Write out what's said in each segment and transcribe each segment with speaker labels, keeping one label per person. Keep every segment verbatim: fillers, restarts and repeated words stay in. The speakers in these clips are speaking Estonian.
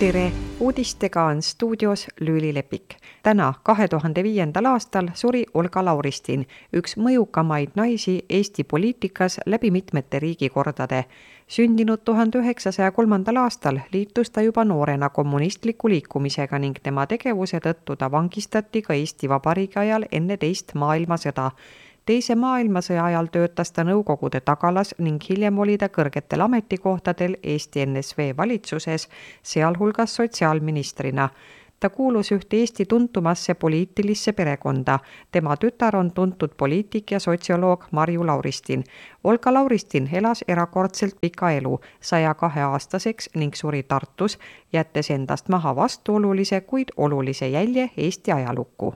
Speaker 1: Tere! Uudistega on stuudios Lüüli Lepik. Täna kahe tuhande viiendal aastal suri Olga Lauristin, üks mõjukamaid naisi Eesti poliitikas läbi mitmete riigikordade. Sündinud tuhande üheksasaja kolmandal aastal liitus ta juba noorena kommunistliku liikumisega ning tema tegevuse tõttu ta vangistati ka Eesti Vabariigi ajal enne teist maailmasõda. Teise maailmasõja ajal töötas ta Nõukogude tagalas ning hiljem oli ta kõrgetel ametikohtadel Eesti N S V valitsuses, sealhulgas sotsiaalministrina. Ta kuulus ühte Eesti tuntumasse poliitilisse perekonda. Tema tütar on tuntud poliitik ja sotsioloog Marju Lauristin. Olga Lauristin elas erakordselt pika elu, saja kahe aastaseks ning suri Tartus, jättes endast maha vastuolulise, kuid olulise jälje Eesti ajalukku.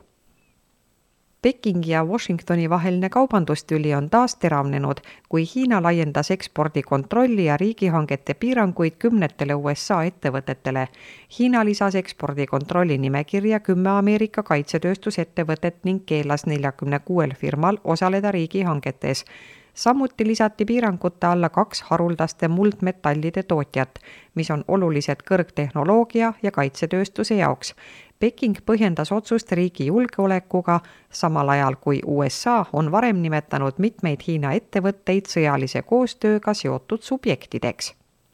Speaker 1: Pekingi ja Washingtoni vaheline kaubandustüli on taas teravnenud, kui Hiina laiendas ekspordikontrolli ja riigihangete piiranguid kümnetele U S A ettevõtetele. Hiina lisas ekspordikontrolli nimekirja kümme Ameerika kaitsetööstusettevõtet ning keelas neljakümne kuuel firmal osaleda riigihangetes. Samuti lisati piirangute alla kaks haruldaste muldmetallide tootjat, mis on olulised kõrgtehnoloogia ja kaitsetööstuse jaoks. Peking põhjendas otsust riigi julgeolekuga, samal ajal kui U S A on varem nimetanud mitmeid Hiina ettevõtteid sõjalise koostööga seotud subjektideks.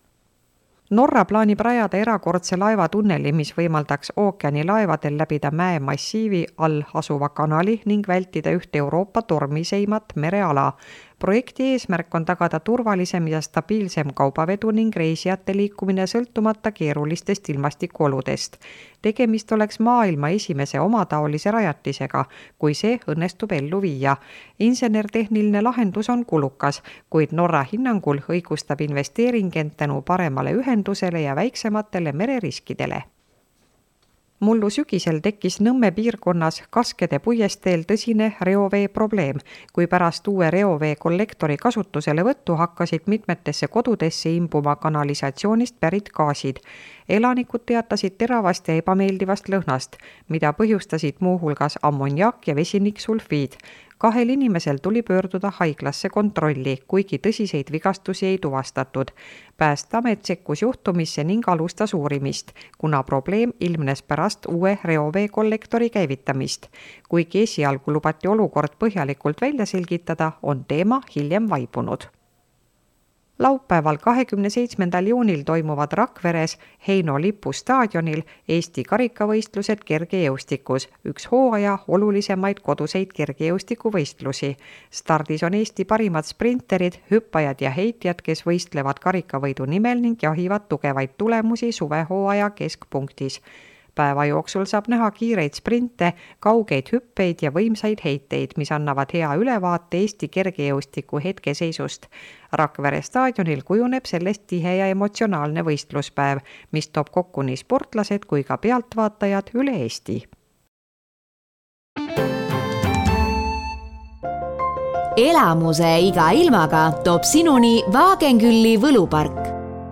Speaker 1: Norra plaanib rajada erakordse laevatunneli, mis võimaldaks ookeanilaevadel läbida mäemassiivi all asuva kanali ning vältida ühte Euroopa tormiseimat mereala. Projekti eesmärk on tagada turvalisem ja stabiilsem kaubavedu ning reisijate liikumine sõltumata keerulistest ilmastikuoludest. Tegemist oleks maailma esimese omataolise rajatisega, kui see õnnestub ellu viia. Insenertehniline lahendus on kulukas, kuid Norra hinnangul õigustab investeering end tänu paremale ühendusele ja väiksematele mereriskidele. Mullu sügisel tekkis Nõmme piirkonnas Kaskede puiesteel tõsine reovee probleem, kui pärast uue reovee kollektori kasutusele võttu hakkasid mitmetesse kodudesse imbuma kanalisatsioonist pärit gaasid. Elanikud teatasid teravast ja ebameeldivast lõhnast, mida põhjustasid muuhulgas ammoniak ja vesiniksulfiid. Kahel inimesel tuli pöörduda haiglasse kontrolli, kuigi tõsiseid vigastusi ei tuvastatud. Päästeamet sekkus juhtumisse ning alustas uurimist, kuna probleem ilmnes pärast uue reovee kollektori käivitamist. Kuigi esialgu lubati olukord põhjalikult välja selgitada, on teema hiljem vaibunud. Laupäeval kahekümne seitsmendal juunil toimuvad Rakveres Heino Lipu staadionil Eesti karikavõistlused kergejõustikus, üks hooaja olulisemaid koduseid kergejõustikuvõistlusi. Stardis on Eesti parimad sprinterid, hüppajad ja heitjad, kes võistlevad karikavõidu nimel ning jahivad tugevaid tulemusi suvehooaja keskpunktis. Päeva jooksul saab näha kiireid sprinte, kaugeid hüppeid ja võimsaid heiteid, mis annavad hea ülevaate Eesti kergejõustiku hetkeseisust. Rakvere staadionil kujuneb sellest tihe ja emotsionaalne võistluspäev, mis toob kokku nii sportlased kui ka pealtvaatajad üle Eesti.
Speaker 2: Elamuse iga ilmaga toob sinuni Wagenkülli võlupark.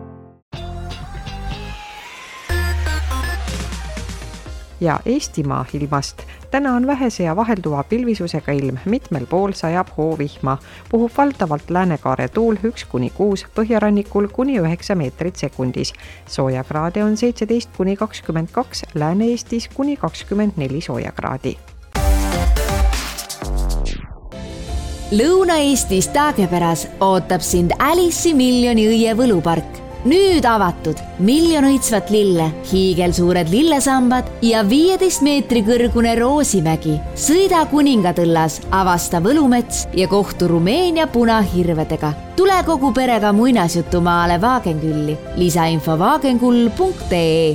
Speaker 1: Ja Eestimaa ilmast. Täna on vähese ja vahelduva pilvisusega ilm, mitmel pool sajab hoovihma. Puhub valdavalt läänekaare tuul üks kuni kuus, põhjarannikul kuni üheksa meetrit sekundis. Soojakraade on seitseteist kuni kakskümmend kaks, Lääne-Eestis kuni kakskümmend neli soojakraadi.
Speaker 2: Lõuna-Eestis Taagepäras ootab sind Alice'i miljoni õie võlupark. Nüüd avatud miljon õitsvat lille, hiigelsuured lillesambad ja viieteist meetri kõrgune Roosimägi. Sõida Kuningatõllas, avasta Võlumets ja kohtu Rumeenia punahirvedega. Tule kogu perega muinasjutumaale Wagenkülli. Lisainfo wagenkull punkt ee.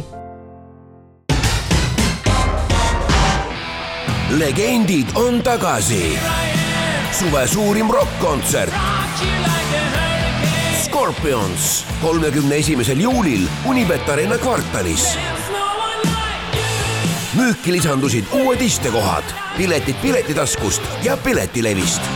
Speaker 3: Legendid on tagasi. Suve suurim rock-kontsert. Scorpions kolmekümne esimesel juulil Unibet Arena kvartalis. Müüki lisandusid uued istekohad, piletid Piletitaskust ja Piletilevist.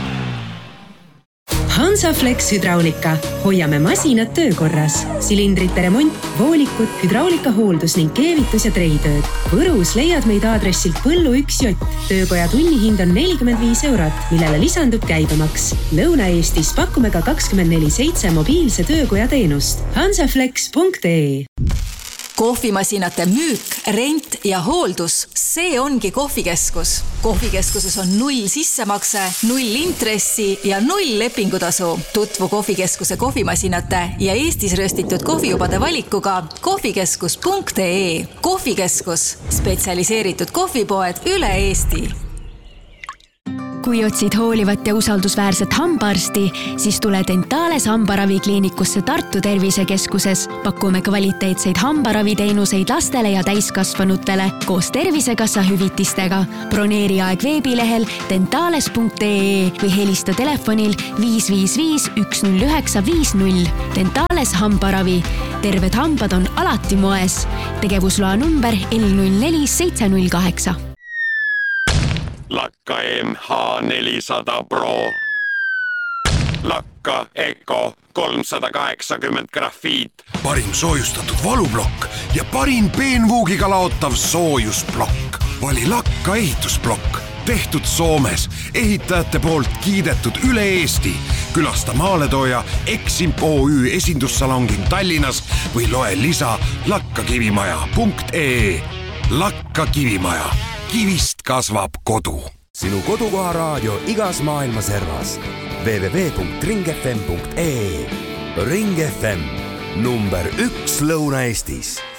Speaker 4: Hansaflex Hydraulika. Hoiame masinad töökorras. Silindrite remont, voolikud, hydraulika hooldus ning keevitus ja treitööd. Võrus leiad meid aadressilt Põllu üks J. Töökoja tunnihind on nelikümmend viis eurot, millele lisandub käibemaks. Lõuna-Eestis pakume ka kakskümmend neli seitse mobiilse töökoja teenust. hansaflex punkt ee.
Speaker 5: kohvimasinate müük, rent ja hooldus. See ongi kohvikeskus. Kohvikeskuses on null sissemakse, null intressi ja null lepingutasu. Tutvu kohvikeskuse kohvimasinate ja Eestis röstitud kohvijubade valikuga kohvikeskus punkt ee. Kohvikeskus. Spetsialiseeritud kohvipoed üle Eesti.
Speaker 6: Kui otsid hoolivat ja usaldusväärset hambaarsti, siis tule Dentales hambaravikliinikusse Tartu Tervisekeskuses. Pakume kvaliteetseid hambaraviteenuseid lastele ja täiskasvanutele koos Tervisekassa hüvitistega. Broneeri aeg veebilehel dentales punkt ee või helista telefonil viis viis viis üks null üheksa viis null. Dentales hambaravi. Terved hambad on alati moes. Tegevusloa number L null neli seitse null kaheksa.
Speaker 7: Lakka M H nelisada Pro. Lakka Eco kolmsada kaheksakümmend grafiit.
Speaker 3: Parim soojustatud valublokk ja parim peenvuugiga laotav soojusblokk. Vali Lakka ehitusblokk. Tehtud Soomes. Ehitajate poolt kiidetud üle Eesti. Külasta maaletooja Eximp O Ü esindussalongin Tallinnas või loe lisa lakkakivimaja punkt ee. Lakka Kivimaja. Kivist kasvab kodu.
Speaker 8: Sinu kodukoha raadio igas maailma servas. w w w punkt ring f m punkt ee. Ring F M, number üks Lõuna-Eestis.